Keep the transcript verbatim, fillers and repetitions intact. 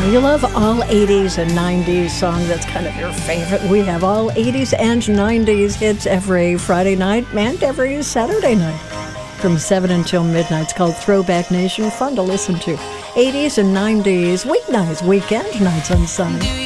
You love all eighties and nineties songs. That's kind of your favorite. We have all eighties and nineties hits every Friday night and every Saturday night from seven until midnight. It's called Throwback Nation. Fun to listen to. eighties and nineties weeknights, weekend nights on Sunday.